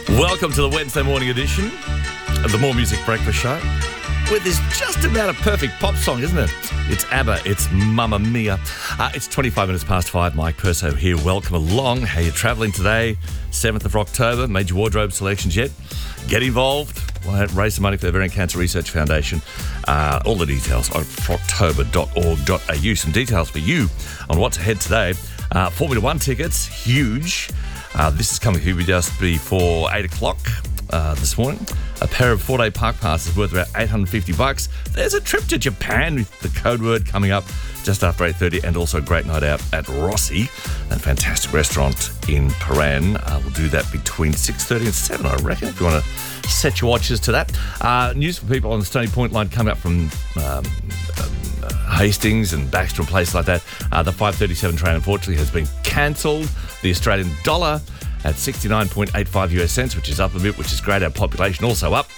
Welcome to the Wednesday morning edition of the More Music Breakfast Show, where there's just about a perfect pop song, isn't it? It's ABBA, it's Mamma Mia. It's 25 minutes past 5. Mike Perso here. Welcome along. How you travelling today? 7th of October. Made your wardrobe selections yet? Get involved. Raise some money for the Ovarian Cancer Research Foundation. All the details on froctober.org.au. Some details for you on what's ahead today. Formula One tickets, huge. This is coming here just before 8 o'clock this morning. A pair of 4-day park passes worth about $850. There's a trip to Japan with the code word coming up just after 8:30, and also a great night out at Rossi, that fantastic restaurant in Paran. We'll do that between 6:30 and 7, I reckon, if you want to set your watches to that. News for people on the Stony Point line coming up from Hastings and Baxter and places like that. The 5:37 train, unfortunately, has been cancelled. The Australian dollar at 69.85 US cents, which is up a bit, which is great. Our population also up.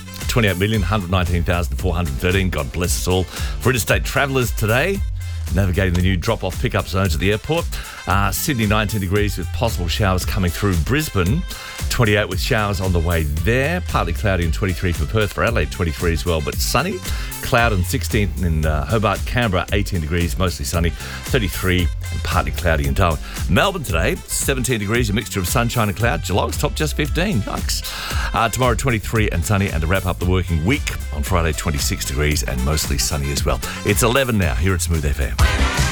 28,119,413. God bless us all. For interstate travellers today, navigating the new drop-off pickup zones at the airport. Sydney, 19 degrees with possible showers coming through. Brisbane, 28 with showers on the way there. Partly cloudy and 23 for Perth. For Adelaide, 23 as well, but sunny. Cloud and 16 in Hobart. Canberra, 18 degrees, mostly sunny. 33 and partly cloudy in Darwin. Melbourne today, 17 degrees, a mixture of sunshine and cloud. Geelong's top just 15. Yikes. Tomorrow, 23 and sunny. And to wrap up the working week, on Friday, 26 degrees and mostly sunny as well. It's 11 now here at Smooth FM.